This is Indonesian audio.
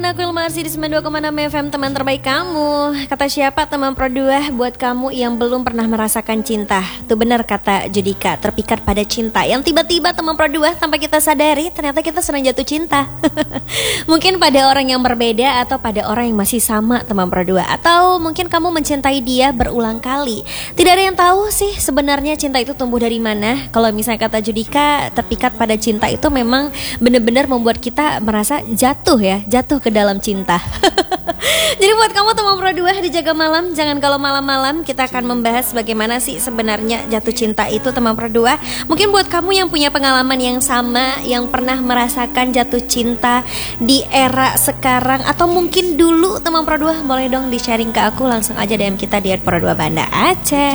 Aku Ilma Arsi di 92,6 FM, teman terbaik kamu. Kata siapa teman Pro 2? Buat kamu yang belum pernah merasakan cinta. Tuh benar kata Judika, terpikat pada cinta yang tiba-tiba teman Pro 2 tanpa kita sadari ternyata kita sedang jatuh cinta. Mungkin pada orang yang berbeda atau pada orang yang masih sama teman Pro 2. Atau mungkin kamu mencintai dia berulang kali. Tidak ada yang tahu sih sebenarnya cinta itu tumbuh dari mana. Kalau misalnya kata Judika, terpikat pada cinta itu memang benar-benar membuat kita merasa jatuh ke dalam cinta. Jadi buat kamu teman Pro 2 dijaga malam, jangan kalau malam-malam. Kita akan membahas bagaimana sih sebenarnya jatuh cinta itu teman Pro 2. Mungkin buat kamu yang punya pengalaman yang sama, yang pernah merasakan jatuh cinta di era sekarang atau mungkin dulu teman Pro 2, boleh dong di sharing ke aku. Langsung aja DM kita di @pro2banda Aceh.